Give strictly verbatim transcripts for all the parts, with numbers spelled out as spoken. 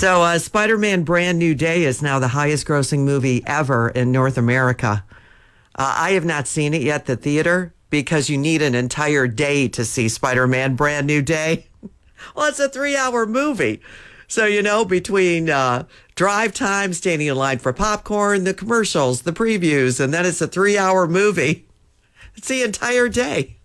So uh, Spider-Man Brand New Day is now the highest grossing movie ever in North America. Uh, I have not seen it yet, the theater, because you need an entire day to see Spider-Man Brand New Day. Well, it's a three-hour movie. So, you know, between uh, drive time, standing in line for popcorn, the commercials, the previews, and then it's a three-hour movie. It's the entire day.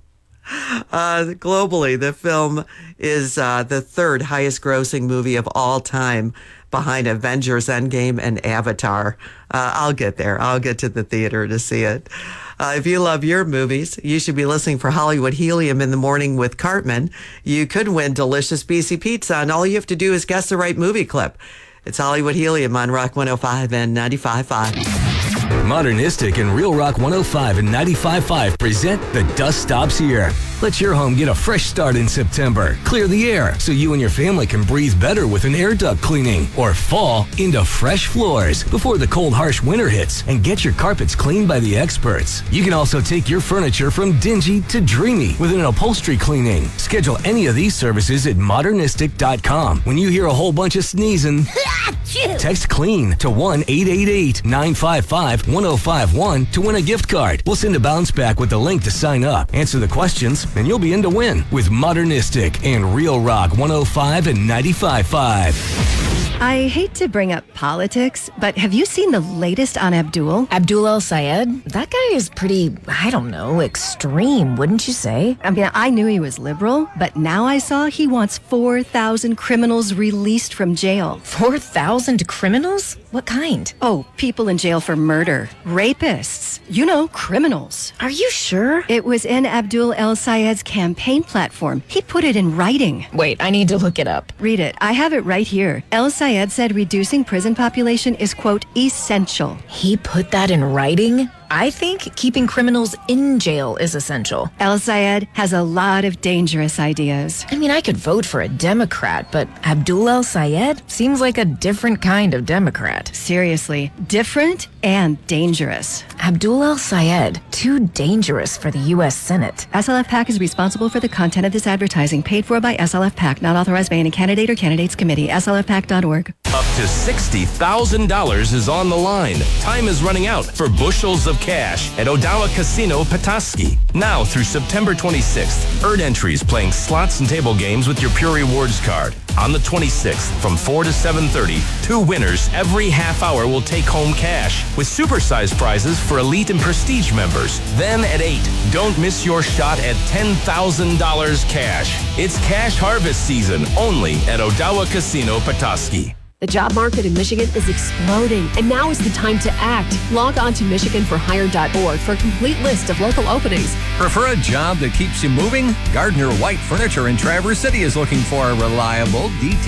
Uh, globally, the film is uh, the third highest grossing movie of all time behind Avengers Endgame and Avatar. Uh, I'll get there. I'll get to the theater to see it. Uh, if you love your movies, you should be listening for Hollywood Helium in the morning with Cartman. You could win delicious B C Pizza, and all you have to do is guess the right movie clip. It's Hollywood Helium on Rock one oh five and ninety-five point five. Modernistic and Real Rock one oh five and ninety-five point five present The Dust Stops Here. Let your home get a fresh start in September. Clear the air so you and your family can breathe better with an air duct cleaning, or fall into fresh floors before the cold, harsh winter hits, and get your carpets cleaned by the experts. You can also take your furniture from dingy to dreamy with an upholstery cleaning. Schedule any of these services at modernistic dot com. When you hear a whole bunch of sneezing, text CLEAN to one eight eight eight nine five five one oh five one to win a gift card. We'll send a bounce back with the link to sign up. Answer the questions, and you'll be in to win with Modernistic and Real Rock one oh five and ninety-five point five. I hate to bring up politics, but have you seen the latest on Abdul? Abdul El-Sayed? That guy is pretty, I don't know, extreme, wouldn't you say? I mean, I knew he was liberal, but now I saw he wants four thousand criminals released from jail. four thousand criminals? What kind? Oh, people in jail for murder. Rapists. You know, criminals. Are you sure? It was in Abdul El-Sayed's campaign platform. He put it in writing. Wait, I need to look it up. Read it. I have it right here. El-Sayed said reducing prison population is, quote, essential. He put that in writing? I think keeping criminals in jail is essential. El-Sayed has a lot of dangerous ideas. I mean, I could vote for a Democrat, but Abdul El-Sayed seems like a different kind of Democrat. Seriously, different and dangerous. Abdul El-Sayed, too dangerous for the U S Senate. S L F PAC is responsible for the content of this advertising, paid for by S L F PAC, not authorized by any candidate or candidates committee. S L F pac dot org. Up to sixty thousand dollars is on the line. Time is running out for bushels of cash at Odawa Casino Petoskey. Now through September twenty-sixth, earn entries playing slots and table games with your Pure Rewards card. On the twenty-sixth, from four to seven thirty, two winners every half hour will take home cash with supersized prizes for elite and prestige members. Then at eight, don't miss your shot at ten thousand dollars cash. It's cash harvest season only at Odawa Casino Petoskey. The job market in Michigan is exploding, and now is the time to act. Log on to michigan for hire dot org for a complete list of local openings. Prefer a job that keeps you moving? Gardner White Furniture in Traverse City is looking for a reliable, detailed